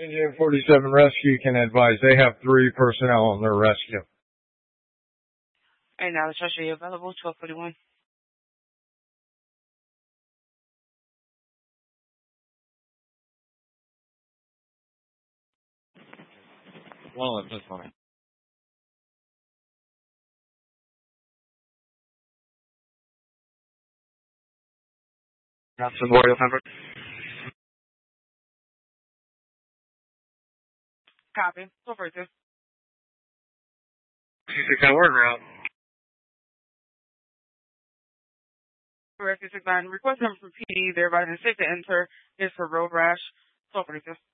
Engine 47 Rescue can advise they have 3 personnel on their rescue. And now the treasury available, 1241. Well, just for me. That's Memorial Pembroke. Copy. 1242. 269 word route. Rescue 69. Request number for PD, thereby the safe to enter is for road rash. 1242.